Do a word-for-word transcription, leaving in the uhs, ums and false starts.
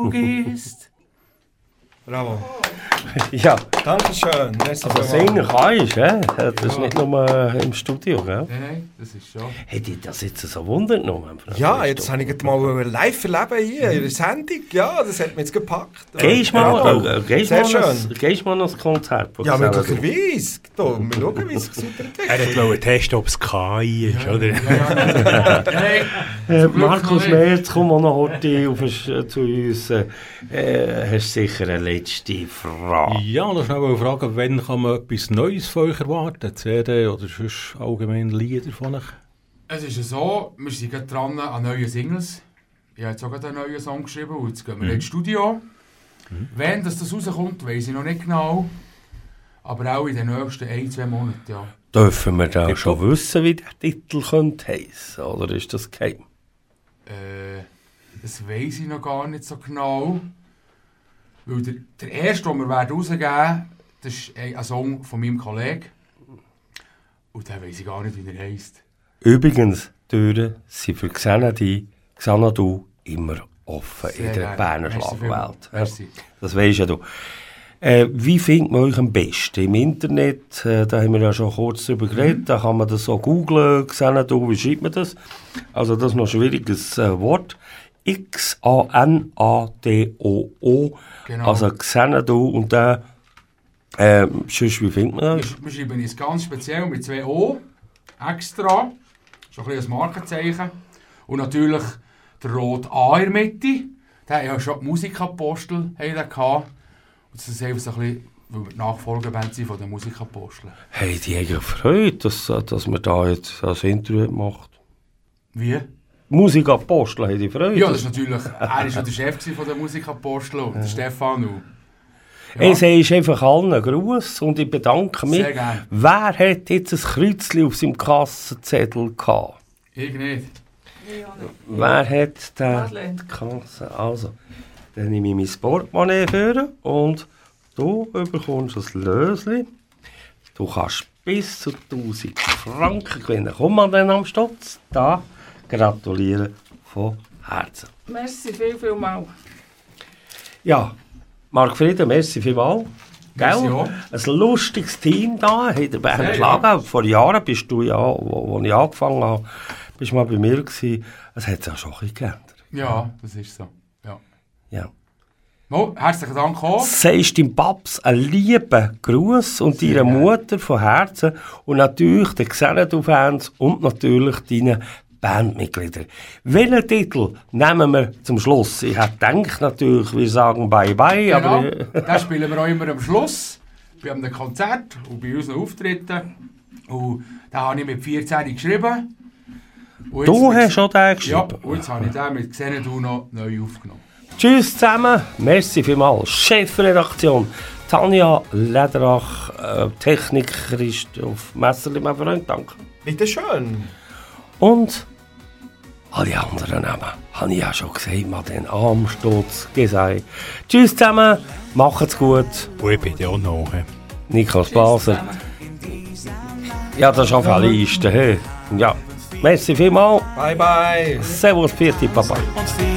du gehst. Bravo. Ja. Dankeschön. Merci also singen kannst, hä? Das ist ja. Nicht nur im Studio, gell? Nein, nein, das ist schon. Hätte ich das jetzt so wundert genommen? Ja, jetzt habe ich es mal live erleben hier in der Sendung. Ja, das hat mich jetzt gepackt. Gehst du mal, ja, äh, gehst sehr mal, schön. Gehst mal noch ein Konzert? Ja, möglicherweise. Wir schauen, wie es sich weiterentwickelt. Er wollte testen, ob es K I ist, ja, oder? Ja, ja, ja. äh, Markus Merz, komm mal noch heute auf, äh, zu uns. Äh, hast sicher eine letzte Frage. Ja, das wollte ich fragen, wann kann man etwas Neues von euch erwarten? C D oder sonst allgemein Lieder von euch? Es ist ja so, wir sind gerade dran an neuen Singles. Ich habe jetzt auch gerade einen neuen Song geschrieben und jetzt gehen wir mhm. ins Studio. Mhm. Wenn das, das rauskommt, weiss ich noch nicht genau. Aber auch in den nächsten ein, zwei Monaten, ja. Dürfen wir da schon gut wissen, wie der Titel könnte heissen, oder ist das geheim? Äh, das weiss ich noch gar nicht so genau. Weil der, der erste, den wir rausgeben werden, das ist ein Song von meinem Kollegen. Und den weiss ich gar nicht, wie er heisst. Übrigens, die Türen sind für Xanadu, Xanadu immer offen sehr in der Berner Schlagwelt. Ja, das weisst ja du. Äh, wie findet man euch am besten? Im Internet, äh, da haben wir ja schon kurz drüber geredet, mhm. da kann man das so googlen, Xanadu, wie schreibt man das? Also das ist noch ein schwieriges äh, Wort. X A N A D O O, genau. Also Xanadu und dann, äh, sonst, wie findet man das? Wir, wir schreiben es ganz speziell mit zwei O, extra, schon ein bisschen ein Markenzeichen. Und natürlich der rote A in der Mitte, der hat ja schon die Musikapostel gehabt. Und das ist einfach so ein bisschen, weil wir die Nachfolgeband sind von den Musikaposteln. Hey, die haben Freude, dass, dass man da jetzt das Interview macht. Wie? Musikapostel haben die Freude. Ja, das ist natürlich, er war ja der Chef von der Musikapostel und der Stefan. Und, ja. Ich sage einfach allen einen Gruß und ich bedanke mich. Sehr gerne. Wer hat jetzt ein Kreuzchen auf seinem Kassenzettel gehabt? Ich nicht. Wer hat den die Kasse? Also, dann nehme ich mein Portemonnaie für und du bekommst ein Löschen. Du kannst bis zu tausend Franken gewinnen. Komm mal dann am Stutz. Da. Gratulieren von Herzen. Merci viel, viel mal. Ja, Marc Frieden, merci vielmals. Merci auch. Ein lustiges Team da in der Berner Schlagwelt. Vor Jahren bist du ja, wo, wo ich angefangen habe, bist mal bei mir gewesen. Es hat sich auch schon ein bisschen geändert. Ja, das ist so. Ja. Ja. Oh, herzlichen Dank auch. Sagst deinem Paps einen lieben Gruß und sehr deiner gerne. Mutter von Herzen und natürlich den Xanadu-Fans und natürlich deinen Bandmitglieder. Welchen Titel nehmen wir zum Schluss? Ich hätte gedacht natürlich, wir sagen Bye-Bye. Genau, aber den spielen wir auch immer am Schluss, bei einem Konzert und bei unseren Auftritten. Und den habe ich mit vierzehn geschrieben. Und du mit, hast schon den geschrieben? Ja, und jetzt habe ich den mit Xanadu noch neu aufgenommen. Tschüss zusammen, merci vielmals. Chefredaktion Tanja Lederach, äh, Technik Christoph Messerli, mein Freund, danke. Bitte schön. Und alle anderen Namen habe ich ja schon gesagt, mal den Armsturz gesagt. Tschüss zusammen, macht's gut. Und ich bin ja auch noch. Niklas Blaser. Ja, das ist auf alle Liste. Hey. Ja, merci vielmals. Bye bye. Servus, Pfiat, Papa.